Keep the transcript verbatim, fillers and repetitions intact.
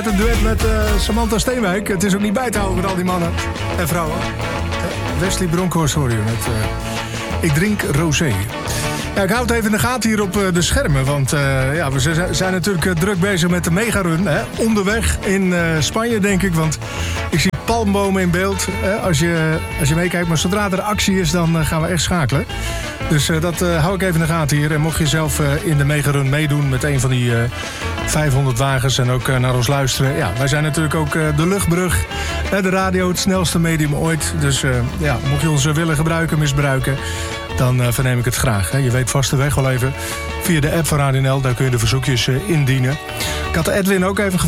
Een duet met uh, Samantha Steenwijk. Het is ook niet bij te houden met al die mannen en vrouwen. Uh, Wesley Bronkhorst hoor je met uh, Ik drink rosé. Ja, ik hou het even in de gaten hier op uh, de schermen. Want uh, ja, we zijn natuurlijk uh, druk bezig met de megarun. Hè? Onderweg in uh, Spanje, denk ik. Want ik zie palmbomen in beeld hè? Als, je, als je meekijkt. Maar zodra er actie is, dan uh, gaan we echt schakelen. Dus uh, dat uh, hou ik even in de gaten hier. En mocht je zelf uh, in de megarun meedoen met een van die uh, vijfhonderd wagens en ook uh, naar ons luisteren. Ja, wij zijn natuurlijk ook uh, de luchtbrug. Uh, de radio, het snelste medium ooit. Dus uh, ja, mocht je ons uh, willen gebruiken, misbruiken, dan uh, verneem ik het graag. Hè. Je weet vast de weg wel even via de app van Radio N L. Daar kun je de verzoekjes uh, indienen. Ik had Edwin ook even gevraagd.